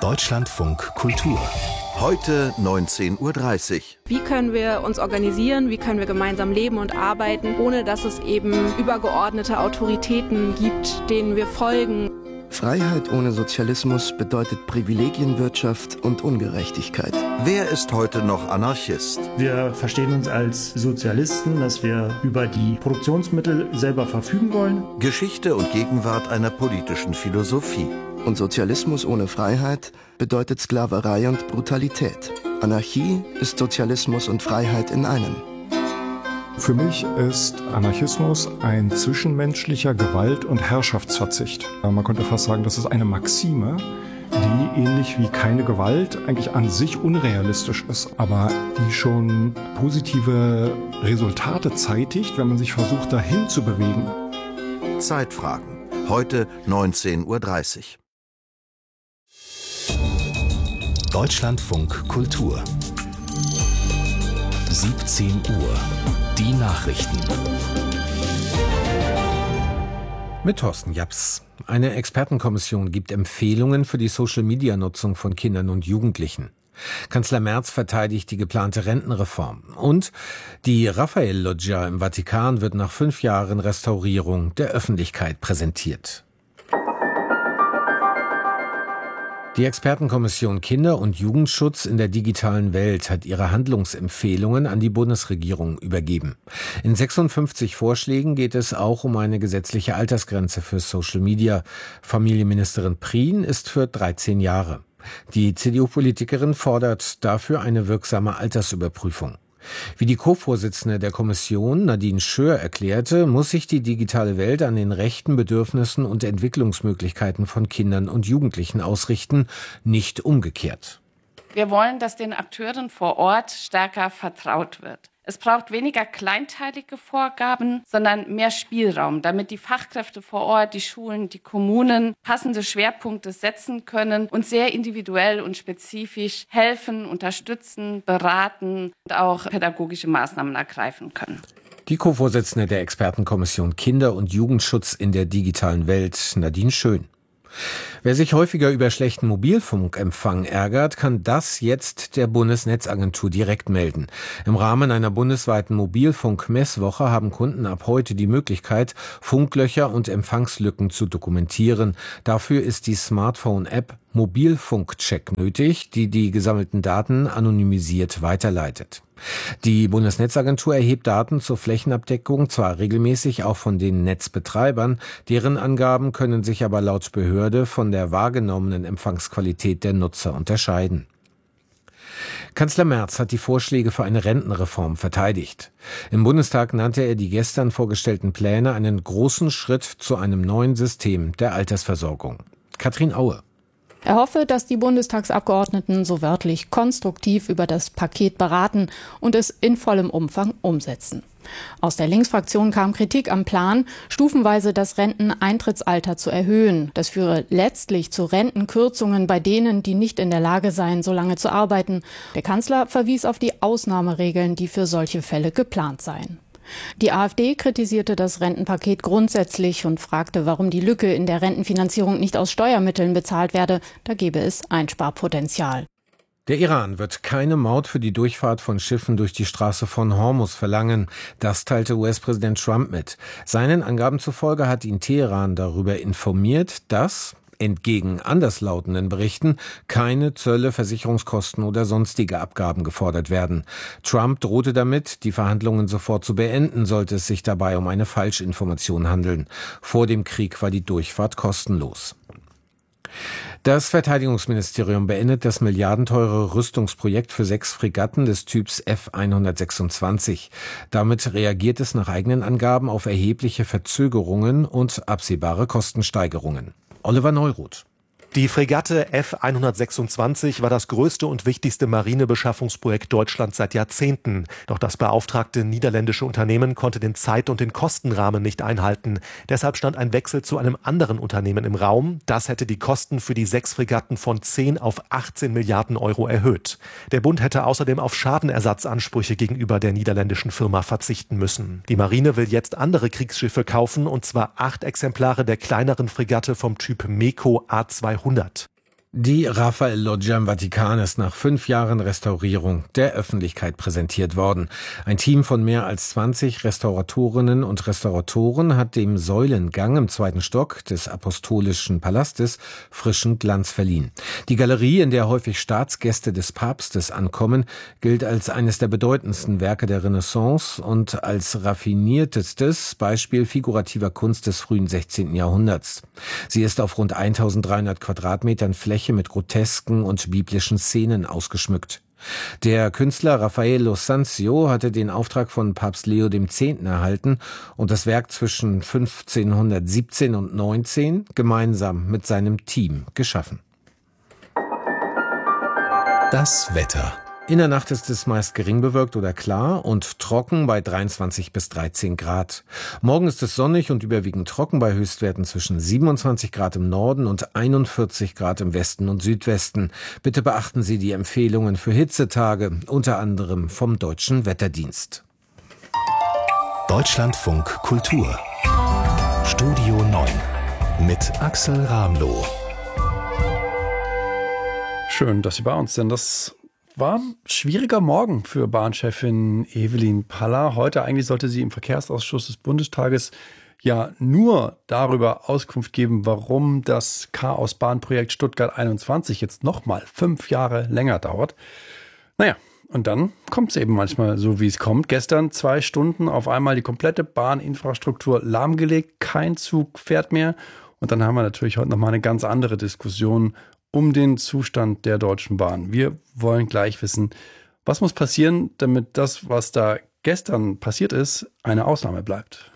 Deutschlandfunk Kultur. Heute 19:30 Uhr. Wie können wir uns organisieren, wie können wir gemeinsam leben und arbeiten, ohne dass es eben übergeordnete Autoritäten gibt, denen wir folgen. Freiheit ohne Sozialismus bedeutet Privilegienwirtschaft und Ungerechtigkeit. Wer ist heute noch Anarchist? Wir verstehen uns als Sozialisten, dass wir über die Produktionsmittel selber verfügen wollen. Geschichte und Gegenwart einer politischen Philosophie. Und Sozialismus ohne Freiheit bedeutet Sklaverei und Brutalität. Anarchie ist Sozialismus und Freiheit in einem. Für mich ist Anarchismus ein zwischenmenschlicher Gewalt- und Herrschaftsverzicht. Man könnte fast sagen, das ist eine Maxime, die ähnlich wie keine Gewalt eigentlich an sich unrealistisch ist, aber die schon positive Resultate zeitigt, wenn man sich versucht, dahin zu bewegen. Zeitfragen. Heute 19:30 Uhr. Deutschlandfunk Kultur. 17 Uhr. Die Nachrichten. Mit Thorsten Japs. Eine Expertenkommission gibt Empfehlungen für die Social-Media-Nutzung von Kindern und Jugendlichen. Kanzler Merz verteidigt die geplante Rentenreform. Und die Raphael-Loggia im Vatikan wird nach 5 Jahren Restaurierung der Öffentlichkeit präsentiert. Die Expertenkommission Kinder- und Jugendschutz in der digitalen Welt hat ihre Handlungsempfehlungen an die Bundesregierung übergeben. In 56 Vorschlägen geht es auch um eine gesetzliche Altersgrenze für Social Media. Familienministerin Prien ist für 13 Jahre. Die CDU-Politikerin fordert dafür eine wirksame Altersüberprüfung. Wie die Co-Vorsitzende der Kommission, Nadine Schöhr, erklärte, muss sich die digitale Welt an den Rechten, Bedürfnissen und Entwicklungsmöglichkeiten von Kindern und Jugendlichen ausrichten, nicht umgekehrt. Wir wollen, dass den Akteuren vor Ort stärker vertraut wird. Es braucht weniger kleinteilige Vorgaben, sondern mehr Spielraum, damit die Fachkräfte vor Ort, die Schulen, die Kommunen passende Schwerpunkte setzen können und sehr individuell und spezifisch helfen, unterstützen, beraten und auch pädagogische Maßnahmen ergreifen können. Die Co-Vorsitzende der Expertenkommission Kinder- und Jugendschutz in der digitalen Welt, Nadine Schöhr. Wer sich häufiger über schlechten Mobilfunkempfang ärgert, kann das jetzt der Bundesnetzagentur direkt melden. Im Rahmen einer bundesweiten Mobilfunk-Messwoche haben Kunden ab heute die Möglichkeit, Funklöcher und Empfangslücken zu dokumentieren. Dafür ist die Smartphone-App Mobilfunkcheck nötig, die die gesammelten Daten anonymisiert weiterleitet. Die Bundesnetzagentur erhebt Daten zur Flächenabdeckung zwar regelmäßig auch von den Netzbetreibern, deren Angaben können sich aber laut Behörde von der wahrgenommenen Empfangsqualität der Nutzer unterscheiden. Kanzler Merz hat die Vorschläge für eine Rentenreform verteidigt. Im Bundestag nannte er die gestern vorgestellten Pläne einen großen Schritt zu einem neuen System der Altersversorgung. Katrin Aue. Er hoffe, dass die Bundestagsabgeordneten so wörtlich konstruktiv über das Paket beraten und es in vollem Umfang umsetzen. Aus der Linksfraktion kam Kritik am Plan, stufenweise das Renteneintrittsalter zu erhöhen. Das führe letztlich zu Rentenkürzungen bei denen, die nicht in der Lage seien, so lange zu arbeiten. Der Kanzler verwies auf die Ausnahmeregeln, die für solche Fälle geplant seien. Die AfD kritisierte das Rentenpaket grundsätzlich und fragte, warum die Lücke in der Rentenfinanzierung nicht aus Steuermitteln bezahlt werde. Da gebe es Einsparpotenzial. Der Iran wird keine Maut für die Durchfahrt von Schiffen durch die Straße von Hormuz verlangen. Das teilte US-Präsident Trump mit. Seinen Angaben zufolge hat ihn Teheran darüber informiert, dass entgegen anderslautenden Berichten keine Zölle, Versicherungskosten oder sonstige Abgaben gefordert werden. Trump drohte damit, die Verhandlungen sofort zu beenden, sollte es sich dabei um eine Falschinformation handeln. Vor dem Krieg war die Durchfahrt kostenlos. Das Verteidigungsministerium beendet das milliardenteure Rüstungsprojekt für 6 Fregatten des Typs F-126. Damit reagiert es nach eigenen Angaben auf erhebliche Verzögerungen und absehbare Kostensteigerungen. Oliver Neuroth. Die Fregatte F-126 war das größte und wichtigste Marinebeschaffungsprojekt Deutschlands seit Jahrzehnten. Doch das beauftragte niederländische Unternehmen konnte den Zeit- und den Kostenrahmen nicht einhalten. Deshalb stand ein Wechsel zu einem anderen Unternehmen im Raum. Das hätte die Kosten für die 6 Fregatten von 10 auf 18 Milliarden Euro erhöht. Der Bund hätte außerdem auf Schadenersatzansprüche gegenüber der niederländischen Firma verzichten müssen. Die Marine will jetzt andere Kriegsschiffe kaufen, und zwar 8 Exemplare der kleineren Fregatte vom Typ MEKO A200. Die Raffaello-Loggia im Vatikan ist nach 5 Jahren Restaurierung der Öffentlichkeit präsentiert worden. Ein Team von mehr als 20 Restauratorinnen und Restauratoren hat dem Säulengang im 2. Stock des Apostolischen Palastes frischen Glanz verliehen. Die Galerie, in der häufig Staatsgäste des Papstes ankommen, gilt als eines der bedeutendsten Werke der Renaissance und als raffiniertestes Beispiel figurativer Kunst des frühen 16. Jahrhunderts. Sie ist auf rund 1300 Quadratmetern Fläche mit grotesken und biblischen Szenen ausgeschmückt. Der Künstler Raffaello Sanzio hatte den Auftrag von Papst Leo X. erhalten und das Werk zwischen 1517 und 19 gemeinsam mit seinem Team geschaffen. Das Wetter. In der Nacht ist es meist gering bewölkt oder klar und trocken bei 23 bis 13 Grad. Morgen ist es sonnig und überwiegend trocken bei Höchstwerten zwischen 27 Grad im Norden und 41 Grad im Westen und Südwesten. Bitte beachten Sie die Empfehlungen für Hitzetage, unter anderem vom Deutschen Wetterdienst. Deutschlandfunk Kultur. Studio 9 mit Axel Ramloh. Schön, dass Sie bei uns sind. Das war ein schwieriger Morgen für Bahnchefin Evelyn Paller. Heute eigentlich sollte sie im Verkehrsausschuss des Bundestages ja nur darüber Auskunft geben, warum das Chaos-Bahnprojekt Stuttgart 21 jetzt nochmal 5 Jahre länger dauert. Naja, und dann kommt es eben manchmal so, wie es kommt. Gestern 2 Stunden auf einmal die komplette Bahninfrastruktur lahmgelegt, kein Zug fährt mehr. Und dann haben wir natürlich heute nochmal eine ganz andere Diskussion um den Zustand der Deutschen Bahn. Wir wollen gleich wissen, was muss passieren, damit das, was da gestern passiert ist, eine Ausnahme bleibt.